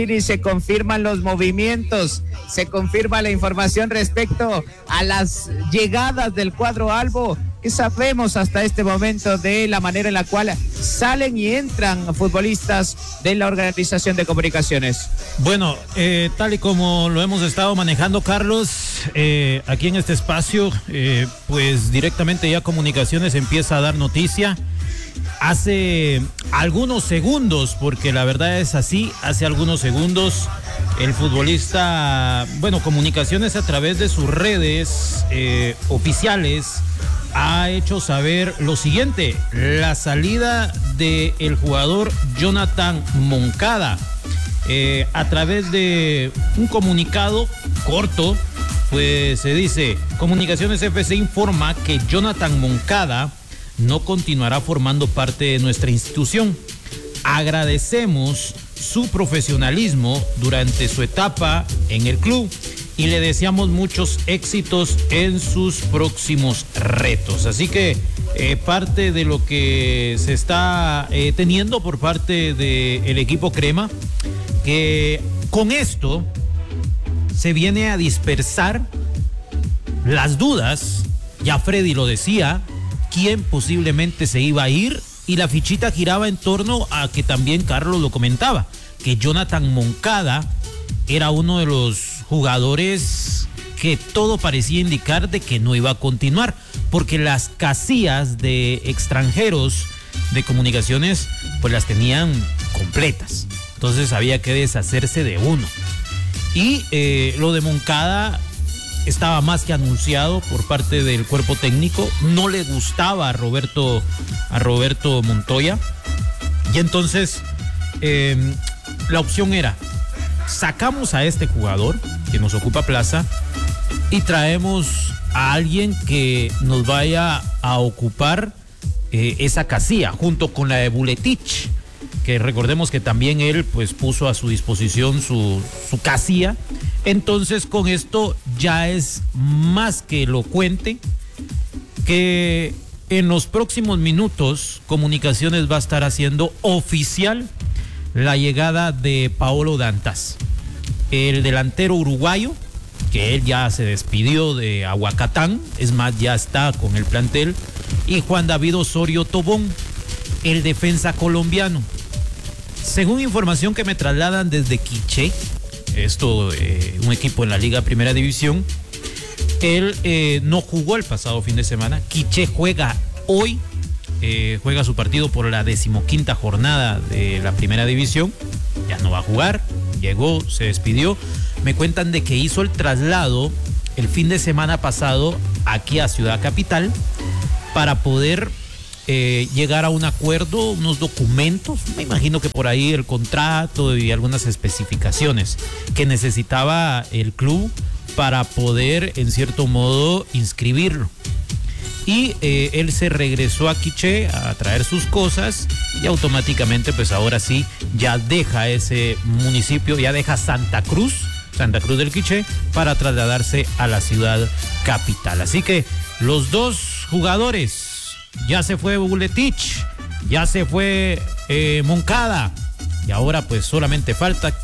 y se confirman los movimientos, se confirma la información respecto a las llegadas del cuadro albo. ¿Qué sabemos hasta este momento de la manera en la cual salen y entran futbolistas de la organización de comunicaciones? Bueno, tal y como lo hemos estado manejando, Carlos, aquí en este espacio, pues directamente ya Comunicaciones empieza a dar noticia. Hace algunos segundos, porque la verdad es así, hace algunos segundos el futbolista, bueno, Comunicaciones a través de sus redes oficiales ha hecho saber lo siguiente: la salida del jugador Jonathan Moncada. A través de un comunicado corto, pues se dice: Comunicaciones FC informa que Jonathan Moncada no continuará formando parte de nuestra institución. Agradecemos su profesionalismo durante su etapa en el club y le deseamos muchos éxitos en sus próximos retos. Así que parte de lo que se está teniendo por parte del equipo Crema, que con esto se viene a dispersar las dudas. Ya Freddy lo decía, quién posiblemente se iba a ir, y la fichita giraba en torno a que también Carlos lo comentaba, que Jonathan Moncada era uno de los jugadores que todo parecía indicar de que no iba a continuar, porque las casillas de extranjeros de Comunicaciones pues las tenían completas, entonces había que deshacerse de uno. Y lo de Moncada estaba más que anunciado por parte del cuerpo técnico, no le gustaba a Roberto Montoya, y entonces la opción era: sacamos a este jugador que nos ocupa plaza y traemos a alguien que nos vaya a ocupar esa casilla junto con la de Buletich, que recordemos que también él pues puso a su disposición su casilla. Entonces con esto ya es más que elocuente que en los próximos minutos Comunicaciones va a estar haciendo oficial la llegada de Paolo Dantas, el delantero uruguayo, que él ya se despidió de Aguacatán, es más, ya está con el plantel, y Juan David Osorio Tobón, el defensa colombiano. Según información que me trasladan desde Quiché, un equipo en la Liga Primera División, él no jugó el pasado fin de semana. Quiché juega hoy, juega su partido por la 15ª jornada de la Primera División. Ya no va a jugar, llegó, se despidió. Me cuentan de que hizo el traslado el fin de semana pasado aquí a Ciudad Capital para poder llegar a un acuerdo, unos documentos, me imagino que por ahí el contrato y algunas especificaciones que necesitaba el club para poder en cierto modo inscribirlo. Y él se regresó a Quiché a traer sus cosas y automáticamente pues ahora sí ya deja ese municipio, ya deja Santa Cruz del Quiché para trasladarse a la ciudad capital. Así que los dos jugadores, ya se fue Buletich, ya se fue Moncada, y ahora pues solamente falta